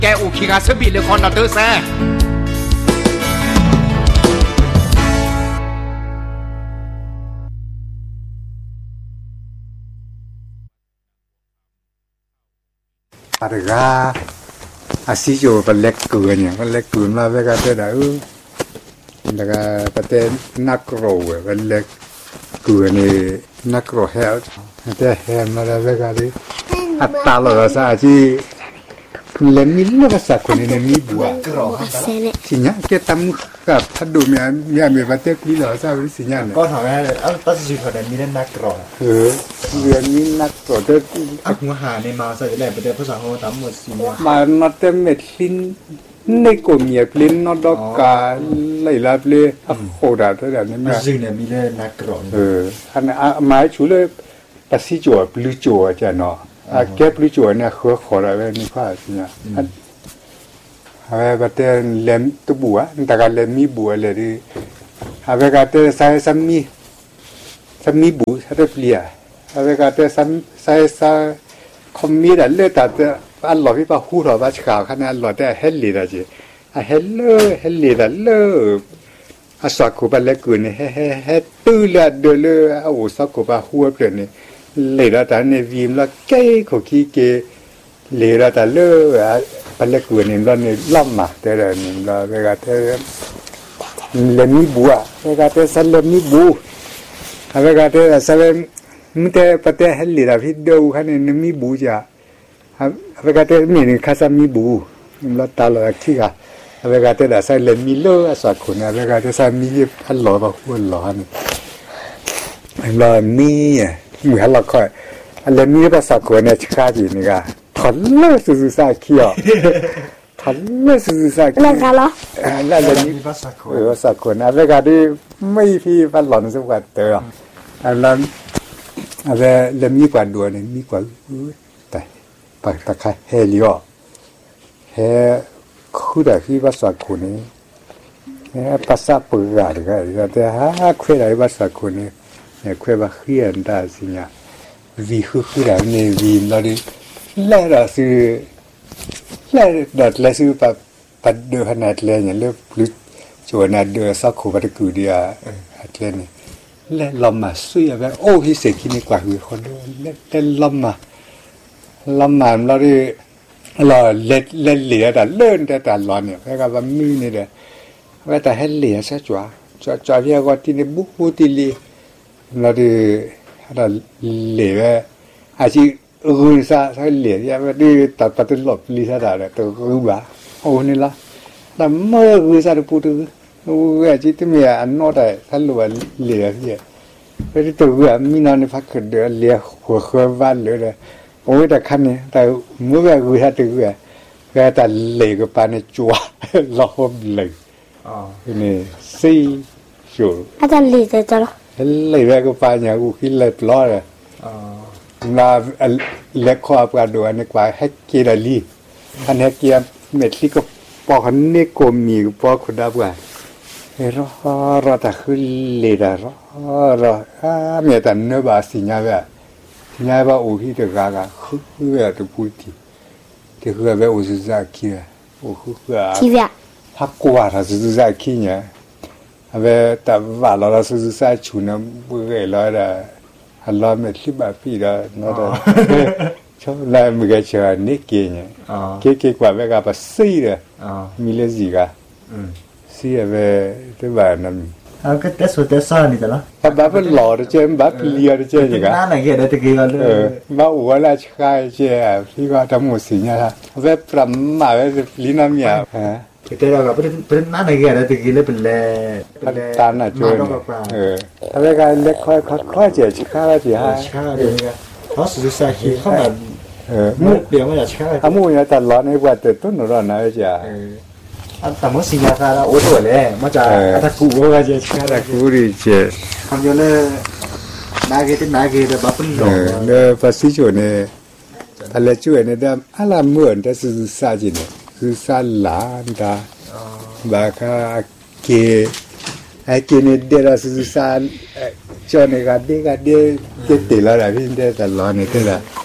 แกอูคิงาเซบิเลคอนเตอร์แซ Parga asijo balek kunya balek kun ma vega te da daga pate nakro balek kuni nakro health te he ma da vega di attalo sa ji le millo sa kuni ne mi bua sinya ke tam ka thadu mi pate ki lo sa ri sinya ne ก็ถามว่าตัดสินใจมีเล่นนักกรอเรียนมีนักต่อจะหัวหาในมาใส่แหล่ประเดี๋ยวภาษาโฮตามหมดสิมานัดเม็ดลินในกลุ่มเนี่ยลินนอดอกกาไหลลาเลยโคดาเท่านั้นเนี่ยซึ่งเนี่ยมีเล่นนักกรออันหมายชูเลยปัสสิจัวปลุจัวจะเนาะแก้ปลุจัวเนี่ยเขาขออะไรนี่ข้าสิเนี่ยเอาไว้ประเดี๋ยวเล่มตุบัวแต่การเล่มมีบัวเลยดิเอาไว้ก็เตะใส่สามีบัวใส่เปลี่ยเอาก็แต่sai commi da le ta Allah vi pa hu ro ba chka khana Allah ta helli da ji a helli da le a sa ko ba le ku ne he tu la de le a o sa ko ba hu pe ne le da ta ne vi la ke ko ki ke le da ta le ba le ku ne la ne lam ma te da ne la ga te le mi bua ga te sa le mi bu ga te sa leมึงแต่ปะแต่ฮัลลีล่ะพี่ดูคั่นนี่มีบูจ้ะอะเวกาเตมีนี่คาซามีบูมึงละตาละขี้กะอะเวกาเตดาใส่เลมิโลอะสักคนอะเวกาเตซามีอัลลอฮ์บ่ฮู้อัลลอฮ์นี่อัลลอฮ์มีมึงฮัลลอฮ์ค่อยอัลลอฮ์มีภาษาคนเนี่ยชาจีนี่กะทัลลสุซาขี้อ่ะทัลลสุซาขี้แล้วกันเหรอแล้วมีภาษาคนอะเวกาเตไม่พี่ฟันหลอนสักว่าเตออัลลอฮ์ave le mi qua due ne mi qua dai pa ta kha he lio he khuda fi ba sa khu ne he pa sa pu ga ga te ha khwe dai ba sa khu ne ne khwe ba khien da sinya vi khu da ne vi la di la da su la da la su pa de hanat le ne le plus chona de sa khu ba de ku dia atle ne le lama sui ave o hi se kini kwa hu khon le lama la ri la le da len da la ne ga ba mi ne de wa ta he le sa chwa via go ti ne bu hu ti li la ri da le ve a chi ru sa le ya ba ri ta ta tu lop li sa da to ru ba o ni la mo ru sa ru pu tu ue ci ti mi anno da sallu le ya per tu ue mi non fa che de le ho va le o da kan ne da mu ga ue ha tu ue ga ta le ko pa ne chua lo ho le ni si shu a ta le de ta le ga ko pa nya ku ki le lo le na le ko pa do ne kwa ha ki da li an ha ki me li ko po kan ne ko mi po ko da ba rò ta khứ lì ra rò mẹ ta nữa bà xì nhà bà u khi được gà khứ về từ bụi thì khứ về u ra kia u khứ thắc qua là ra kia nhá về ta vào là ra chủ nó bữa rồi là hắn lo mẹ khi bà phi đó nó đó cho lại một cái chờ nít kia nhá cái quả về gà bà xì rồi mi lấy gì cả si ave te va na cái test của test sao này đó ba bên lò đó chứ ba lia đó chứ gì cả na này kia đấy thì kia là ba ủa là khai chứ khi qua trong một xí nha về pram mà về lý nam nhà cái test là bên na này kia đấy thì kia là bên lệ tan là chơi về cái lệ khai chứ khai chứ ha nó sử dụng sai khi không là mua điều mà là khai mua nhà ta lò này qua từ tuần rồi này chứ แต่เมื่อสิงห์การโอ้ตัวเลยมาจากตะกูก็จะตะกูดิเจทำอยู่เลยนาเกตแต่บ้าปุ่นหลงเนี่ยภาษีโจเนี่ยอะไรช่วยเนี่ยแต่อะไรเหมือนแต่สื่อสารจีนสื่อสารหลานตาบางครั้งเกไอ้เกเนี่ยเดี๋ยวสื่อสารจนเนี่ยก็เดี๋ยวติดแล้วนะพี่เดี๋ยวตลอดเนี่ยเดี๋ยว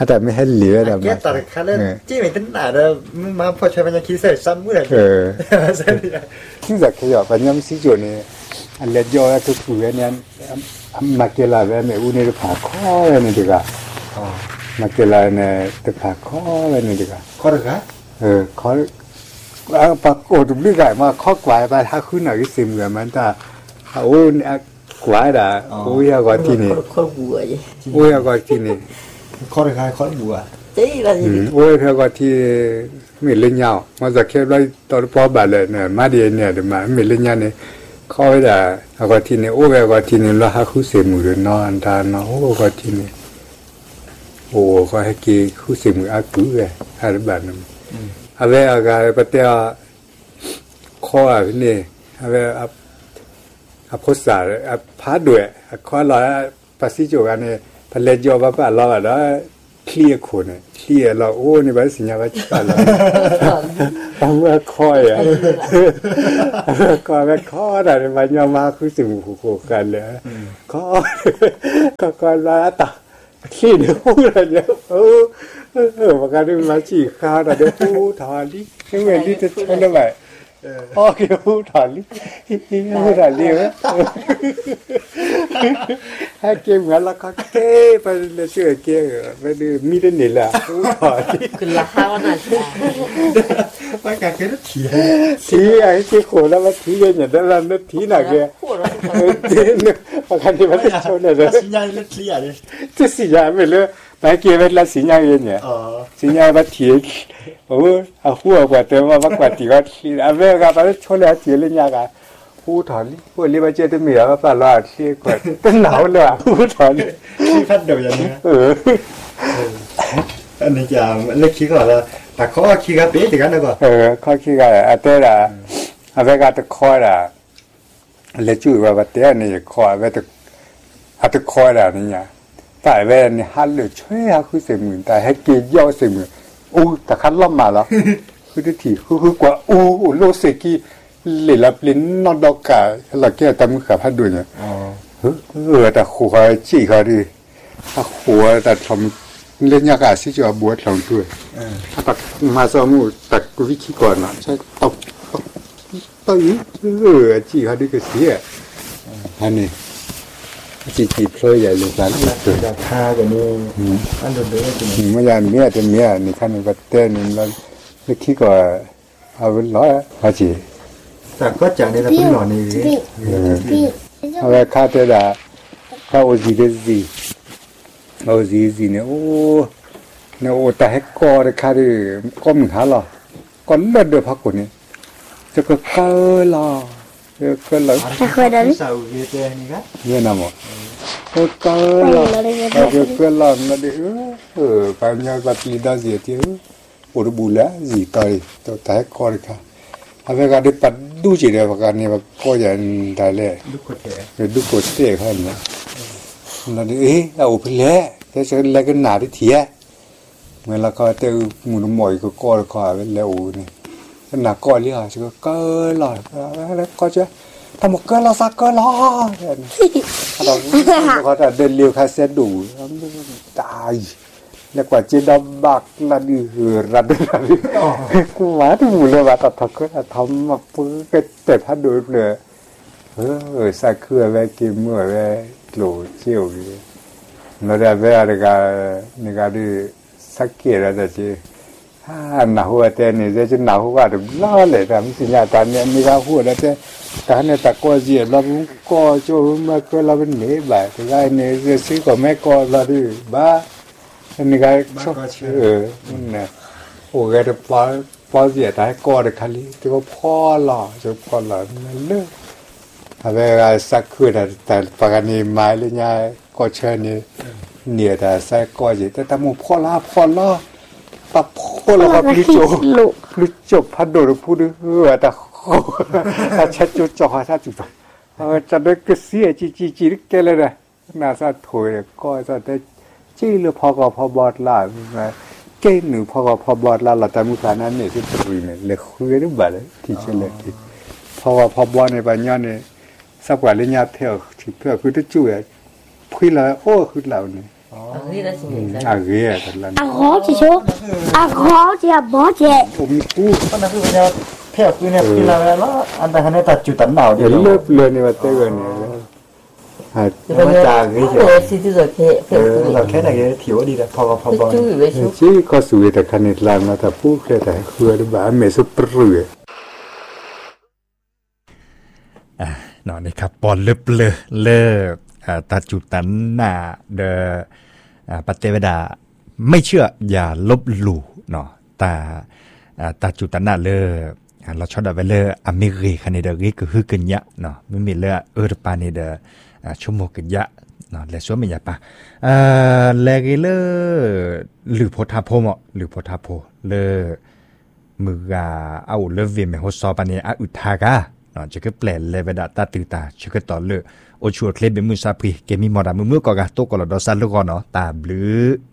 แต่ไม่ให้เหลือแต่แกตัดคันแล้วจี้ไม่ตั้งหนาแล้วมาพอใช้มันยังคิดใส่ซ้ำมื้อไหร่ที่จะขยับปัญญาสิจุนี่อันเล็กย่อยก็คือเนี่ยมาเกลาแบบเนี่ยอุนี่จะผ่าข้อเลยนี่ดีกว่ามาเกลาเนี่ยจะผ่าข้อเลยนี่ดีกว่าข้อหรือคะข้อปากโอดุลิกายมาข้อกวายไปถ้าขึ้นหน่อยซิมเลยมันแต่โอ้เนี่ยกวายด่าโอ้ยก็ที่นี่ข้อบัวโอ้ยก็ที่นี่ข้อหรือคะข้อบัวจีละสิโอ้ยเธอก็ที่ไม่เล่นยาวมาจากแค่ไรตอนพอบาเลยเนี่ยมาเดียเนี่ยเดี๋ยวมาไม่เล่นยาวเนี่ยเขาจะเอาก็ที่นี่โอ้ยก็ที่นี่เราหาคู่เสียมือนอนทานโอ้ก็ที่นี่โอ้ก็ให้กี่คู่เสียมืออากูเลยอะไรแบบนั้นเอาไว้เอาการปฏิบัติข้ออะไรนี่เอาไว้อาพุทธาอาพาด้วยข้อร้อยภาษีโจกันเนี่ยพเลจอบบ้าเราอะเคลียร์คนเคลียร์เราโอ้นี่เป็นสัญญาว่าจะเราทำเมื่อคอยอ่ะก็แม่ข้ออะไรมันยอมมาคือสิ่งคู่กันเลยข้อก็ละต่อขี้เนื้อพูดอะไรเนี่ยประการที่มาฉีกขาดเดี๋ยวพูดถอนดิไม่เหมือนที่จะใช้ได้ไหมอ๋อเกี่ยวพูดถอนดิพูดถอนดิเหรอให้เกี่ยวงั้นแล้วก็เก้ไปเลยเชื่อเกี่ยวไปดูมีได้หนิล่ะพูดถอนดิคือละข้าวน่ะไปกันแค่ทีไอ้ที่โขแล้วมาทีกันอย่างนั้นแล้วทีหนักเลยประการที่มันจะชนเลยสัญญาณเล็กเคลียร์เลยจะสัญญาณไปเลยไปเกี่ยวกับสัญญาณเนี่ยสัญญาณมาทีโอ้เอาหัวกว่าเติมว่ากว่าตีก็ทีอ่ะเวลาไปชนแล้วทีเล่นยากอ่ะพูดถอนพูดรีบมาเจอตัวเมียว่าปลาลอดที่กว่าเป็นหนาวเลยพูดถอนที่พัดเดียวอย่างนี้อันนี้จะเล็กขี้ก่อนแล้วแต่ข้อขี้กับเป๊ะถึงกันแล้วก็ข้อขี้กับอันเตอร์อ่ะเอาไว้กับตะคอยอ่ะเล็กจู่ว่าเตอร์นี่คอยไว้ตะอัตะคอยอ่ะนี่ไงแต่เว้นนี่ฮัลโหลช่วยเขาคือเสียงมือแต่ให้เกี่ยวเสียงมืออู้แต่คันล่ำมาแล้วคือที่ถี่คือกว่าอู้โลเซกิเหลือลิ้นนอนดอกกาเราแก้ตามขาพัดด้วยเนี่ยแต่หัวจีเขาดิหัวแต่ทำเล่นยากาศที่จะบวชลงด้วยตักมาสมุตักวิธีก่อนนะใช่ตบต่อยจีเขาดิก็เสียอันนี้จีเพลย์ใหญ่เลยกันราคากันนี่อันเดิมๆจริงไม่ยากเมียจะเมียนี่ขั้นก็เต้นแล้ววิธีก็เอาไว้ร้อยพอจีแต่ก็จากในระดับหล่อนี่เอาไว้ค่าเท่าไหร่ค่าโอซีเดซีโอซีเนี่ยโอ้เนี่ยโอ้แต่ให้ก่อเลยค่าดิก็มึงหาหรอก่อนเลิศเดือพักคนนี้จะก็เกล้อก็เลยเนี่ยนะมั้งก็ล้อก็ล้อนั่นดิปัญญาบัตรลีดาเสียที่โอ้ดูบุล่ะจีตายตัวแต่ให้ก่อเลยค่ะเอาไปการที่ปัดดูจีเดียวประการนี้ว่าก็ยังได้เลยดูโคตรเท่ขนาดนั้นนั่นดิเอาไปเลยแต่ฉันเล่นกันหนาที่เทียเมื่อเราก็เจอหมุนหมอยก็ก่อเลยค่ะเป็นแล้วนี่หนักก่อเลยอ่ะฉันก็หล่อแล้วก็จะทำก็เราสักก็หล่อเราก็เดินเร็วค่ะเสียดูตายแล้วกว่าจะดำบักระดือระดือกูมาที่หมู่เลยว่าตัดก็ทำมาปื้อก็แต่พัดดูเลยสักเครือไว้กินเมื่อไว้โกรธเชี่ยวอยู่เราได้เวลาในการที่สักเกตอะไรจีหนาหัวแต่เนี่ยจะหนาหัวแบบล้อเลยแต่ไม่สิญญาตอนนี้มีการหัวแล้วแต่การเนี่ยตะโกนเสียเราก็โจมมาก็เราเป็นเหนื่อยบ่ายแต่ก็เนี่ยจะซื้อกับแม่ก็เราดื้อบ้าอันนี้ก็ชอบเนี่ยโอ้แกจะพอเสียแต่ก็ได้คลีแต่ก็พ่อหล่อจะพ่อหล่อนั่นเลยเอาไว้สักคืนแต่ปกติไม้เลยเนี่ยก็เชิญเนี่ยแต่ใส่ก็จีแต่ตามูพ่อล่าตับพ่อแล้วก็พลิจบพัดโดดพูดแต่ถ้าชัดจุดจ่อถ้าจุดจะได้กระเสียจีแกเลยนะน่าสะถอยก็จะได้จีหรือพอบอดล่าเก่งหรือพอบอดล่าเราแต่มุขานั้นเนี่ยที่ตรีเนี่ยเลยคุยได้บ้างเลยที่เฉลยที่พอบอดในปัญญาเนี่ยสักวันเลี้ยงเที่ยวที่เพื่อคือที่จุ๋ยคุยแล้วโอ้คือเราเนี่ย Agria sinistra. Agriaกันแล้ว À khó chị chú. À khó chị à bó chị. ผมมีกู้ก็นั่นคือเนี่ยเที่ยวคือเนี่ยที่เราแล้วอันแต่ให้ตัดจุดตันหนาวเดีเห็ยนวเลิกเลยในวันเตอร์เนี่ยหามาจากนี่เฉย Siete che เราแค่ไหนถือว่าดีแต่พอ tu invece ที่ก็สวยแต่คันนิดลางนะแต่พูดแค่แต่คือหรือบ้าเมสุปรือนอนนี่ครับปอนเลิบเลตาจุตันนาเดปฏิเวดาไม่เชื่ออย่าลบหลู่เนาะตาจุตันนาเราชอบแบบเลอเมริกันเดริก็คือกันยะเนาะไม่มีเลอปานี่เดชั่วโมงกันยะเนาะและส่วนไม่ยะปะแลกิเลหรือโพธาโพมหรือโพธาโพเลมือเอาเลเวียมโฮซอปานี่อุทากาเนาะจะก็แปลเลเวดาตาตื่นตาจะก็ต่อเลยโอชัวเคลเบมือซาพรีเกมีมอดามือก่อกะโตกอลดอซันลูกเนาะตาบลือ